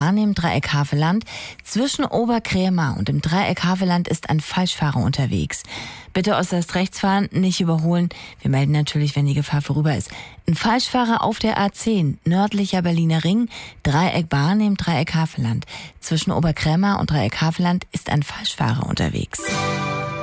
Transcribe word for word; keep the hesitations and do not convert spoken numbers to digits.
wahrnehmen, Dreieck Havelland. Zwischen Oberkrämer und dem Dreieck Havelland ist ein Falschfahrer unterwegs. Bitte äußerst rechts fahren, nicht überholen. Wir melden natürlich, wenn die Gefahr vorüber ist. Ein Falschfahrer auf der A zehn, nördlicher Berliner Ring, Dreieck wahrnehmen, Dreieck Havelland. Zwischen Oberkrämer und Dreieck Havelland ist ein Falschfahrer unterwegs.